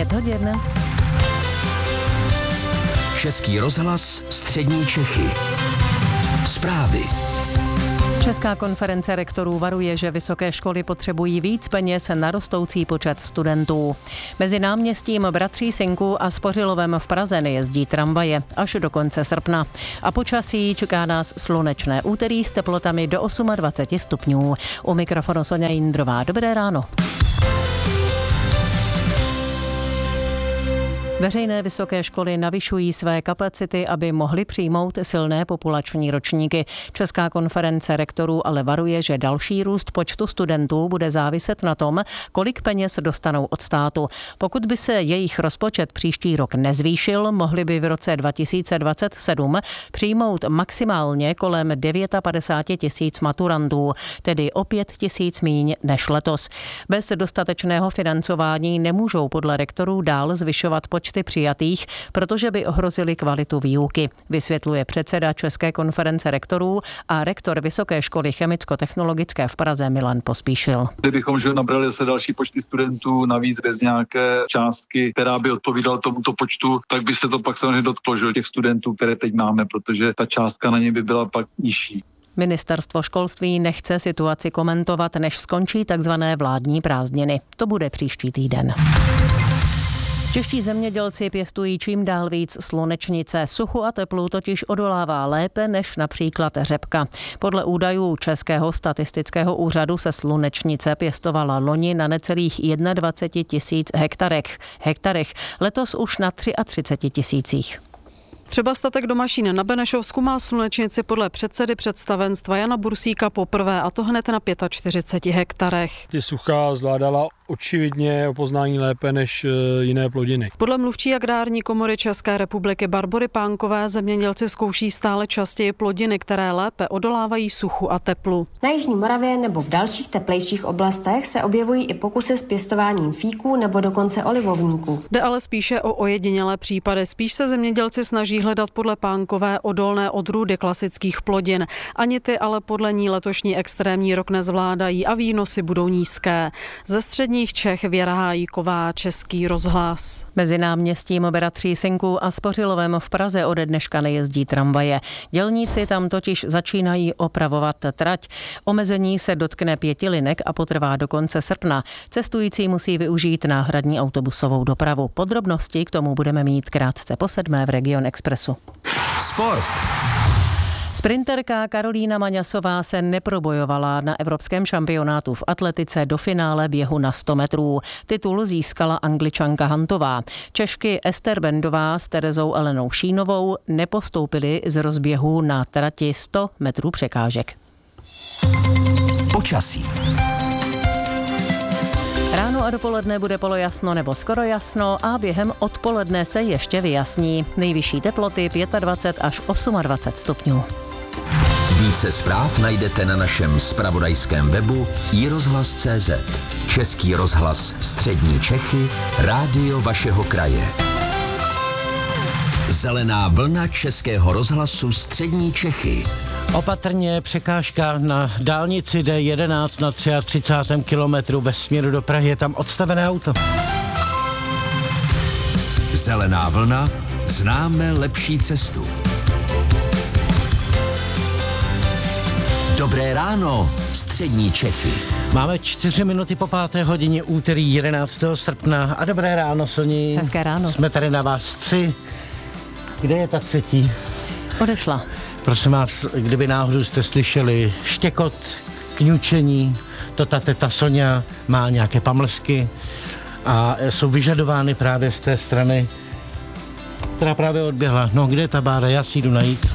5 hodin. Český rozhlas Střední Čechy. Zprávy. Česká konference rektorů varuje, že vysoké školy potřebují víc peněz na rostoucí počet studentů. Mezi náměstím Bratří Synků a Spořilovem v Praze nejezdí tramvaje až do konce srpna. A počasí čeká nás slunečné úterý s teplotami do 28 stupňů. U mikrofonu Soňa Jindrová. Dobré ráno. Veřejné vysoké školy navyšují své kapacity, aby mohly přijmout silné populační ročníky. Česká konference rektorů ale varuje, že další růst počtu studentů bude záviset na tom, kolik peněz dostanou od státu. Pokud by se jejich rozpočet příští rok nezvýšil, mohli by v roce 2027 přijmout maximálně kolem 59 000 maturantů, tedy o 5 000 míň než letos. Bez dostatečného financování nemůžou podle rektorů dál zvyšovat počty přijatých, protože by ohrozili kvalitu výuky, vysvětluje předseda České konference rektorů a rektor Vysoké školy chemicko-technologické v Praze Milan Pospíšil. Kdybychom nabrali se další počty studentů navíc bez nějaké částky, která by odpovídala tomuto počtu, tak by se to pak samozřejmě dotklo těch studentů, které teď máme, protože ta částka na ně by byla pak nižší. Ministerstvo školství nechce situaci komentovat, než skončí takzvané vládní prázdniny. To bude příští týden. Čeští zemědělci pěstují čím dál víc slunečnice. Suchu a teplu totiž odolává lépe než například řepka. Podle údajů Českého statistického úřadu se slunečnice pěstovala loni na necelých 21 000 hektarech, letos už na 33 000. Třeba statek Domašín na Benešovsku má slunečnici podle předsedy představenstva Jana Bursíka poprvé, a to hned na 45 hektarech. Ty sucha zvládala očividně o poznání lépe než jiné plodiny. Podle mluvčí Agrární komory České republiky Barbory Pánkové zemědělci zkouší stále častěji plodiny, které lépe odolávají suchu a teplu. Na jižní Moravě nebo v dalších teplejších oblastech se objevují i pokusy s pěstováním fíků nebo dokonce olivovníků. Jde ale spíše o ojedinělé případy. Spíš se zemědělci snaží hledat podle Pánkové odolné odrůdy klasických plodin. Ani ty ale podle ní letošní extrémní rok nezvládají a výnosy budou nízké. Ze středních Čech Věra Hájíková, Český rozhlas. Mezi náměstím Bratří Synků a Spořilovem v Praze ode dneška nejezdí tramvaje. Dělníci tam totiž začínají opravovat trať. Omezení se dotkne 5 linek a potrvá do konce srpna. Cestující musí využít náhradní autobusovou dopravu. Podrobnosti k tomu budeme mít krátce po 7 v Region Expressu. Sport. Sprinterka Karolína Maňasová se neprobojovala na evropském šampionátu v atletice do finále běhu na 100 metrů. Titul získala Angličanka Hantová. Češky Ester Bendová s Terezou Elenou Šínovou nepostoupily z rozběhu na trati 100 metrů překážek. Počasí. Ráno a dopoledne bude polojasno nebo skoro jasno a během odpoledne se ještě vyjasní. Nejvyšší teploty 25 až 28 stupňů. Více zpráv najdete na našem zpravodajském webu iRozhlas.cz. Český rozhlas Střední Čechy, rádio vašeho kraje. Zelená vlna Českého rozhlasu Střední Čechy. Opatrně překážka na dálnici D11 na 33. kilometru ve směru do Prahy. Je tam odstavené auto. Zelená vlna, známe lepší cestu. Dobré ráno, Střední Čechy. Máme 4 minuty po 5. hodině úterý 11. srpna a dobré ráno, Soni. Hezké ráno. Jsme tady na vás 3. Kde je ta třetí? Odešla. Prosím vás, kdyby náhodou jste slyšeli štěkot, kňučení, to ta teta Soňa má nějaké pamlsky a jsou vyžadovány právě z té strany, která právě odběhla. No, kde je ta bára? Já si jdu najít.